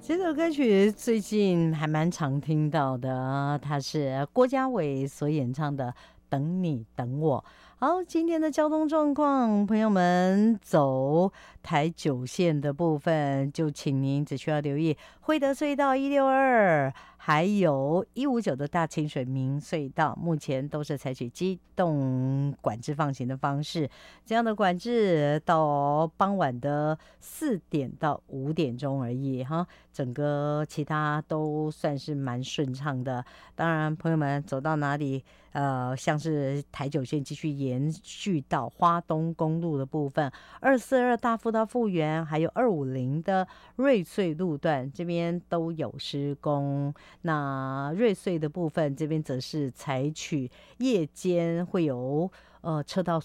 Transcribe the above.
这首歌曲最近还蛮常听到的，它是郭家伟所演唱的《等你等我》。好，今天的交通状况，朋友们走台9线的部分，就请您只需要留意惠德隧道162，还有159的大清水明隧道，目前都是采取机动管制放行的方式，这样的管制到傍晚的4点到5点钟而已哈，整个其他都算是蛮顺畅的。当然，朋友们走到哪里，像是台9线继续延续到花东公路的部分，242大富到富源，还有250的瑞穗路段，这边都有施工。那瑞穗的部分，这边则是采取夜间会有车道